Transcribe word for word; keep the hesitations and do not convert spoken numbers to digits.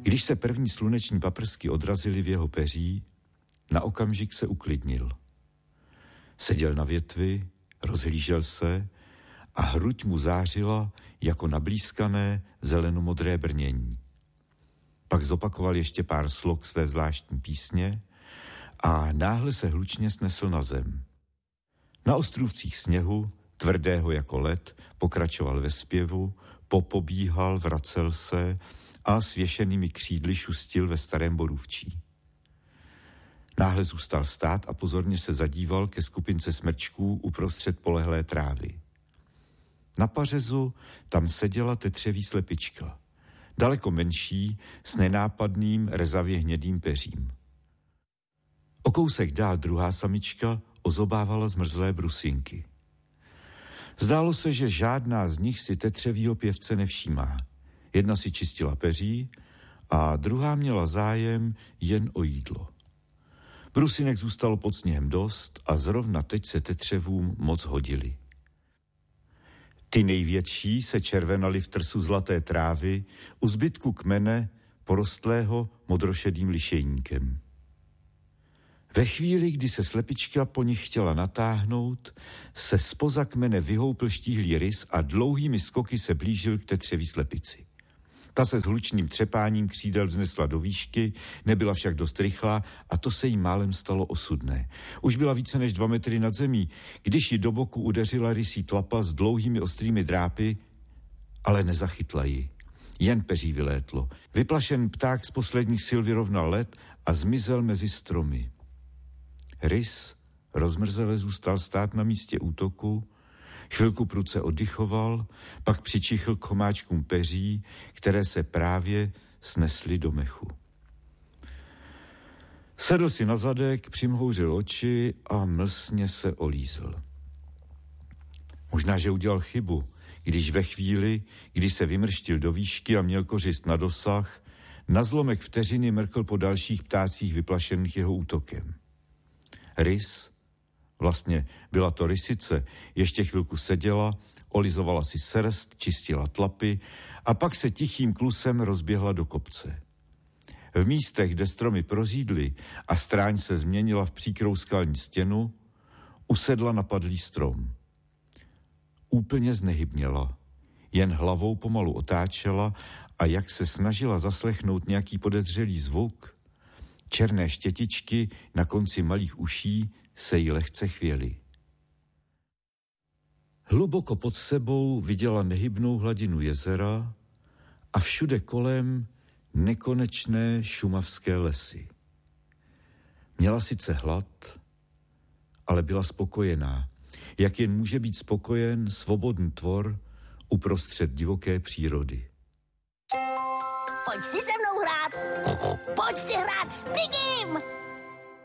Když se první sluneční paprsky odrazily v jeho peří, na okamžik se uklidnil. Seděl na větvi, rozhlížel se a hruď mu zářila jako nablízkané zelenomodré brnění. Pak zopakoval ještě pár slok své zvláštní písně a náhle se hlučně snesl na zem. Na ostrůvcích sněhu, tvrdého jako led, pokračoval ve zpěvu, popobíhal, vracel se a svěšenými křídly šustil ve starém borůvčí. Náhle zůstal stát a pozorně se zadíval ke skupince smrčků uprostřed polehlé trávy. Na pařezu tam seděla tetřeví slepička, daleko menší, s nenápadným rezavě hnědým peřím. O kousek dál druhá samička ozobávala zmrzlé brusinky. Zdálo se, že žádná z nich si tetřevýho pěvce nevšímá. Jedna si čistila peří a druhá měla zájem jen o jídlo. Brusinek zůstalo pod sněhem dost a zrovna teď se tetřevům moc hodili. Ty největší se červenaly v trsu zlaté trávy u zbytku kmene porostlého modrošedým lišejníkem. Ve chvíli, kdy se slepička po nich chtěla natáhnout, se zpoza kmene vyhoupl štíhlý rys a dlouhými skoky se blížil k tetřeví slepici. Ta se s hlučným třepáním křídel vznesla do výšky, nebyla však dost rychlá a to se jí málem stalo osudné. Už byla více než dva metry nad zemí, když ji do boku udeřila rysí tlapa s dlouhými ostrými drápy, ale nezachytla ji. Jen peří vylétlo. Vyplašen pták z posledních sil vyrovnal let a zmizel mezi stromy. Rys rozmrzele zůstal stát na místě útoku, chvilku prudce oddychoval, pak přičichl k chomáčkům peří, které se právě snesly do mechu. Sedl si na zadek, přimhouřil oči a mlsně se olízl. Možná, že udělal chybu, když ve chvíli, kdy se vymrštil do výšky a měl kořist na dosah, na zlomek vteřiny mrkl po dalších ptácích vyplašených jeho útokem. Rys, vlastně byla to rysice, ještě chvilku seděla, olizovala si srst, čistila tlapy a pak se tichým klusem rozběhla do kopce. V místech, kde stromy prořídly a stráň se změnila v příkrou skalní stěnu, usedla na padlý strom. Úplně znehybněla, jen hlavou pomalu otáčela a jak se snažila zaslechnout nějaký podezřelý zvuk, černé štětičky na konci malých uší se jí lehce chvěly. Hluboko pod sebou viděla nehybnou hladinu jezera a všude kolem nekonečné šumavské lesy. Měla sice hlad, ale byla spokojená, jak jen může být spokojen svobodný tvor uprostřed divoké přírody. Pojď si se mnou hrát! Pojď si hrát s Pigim!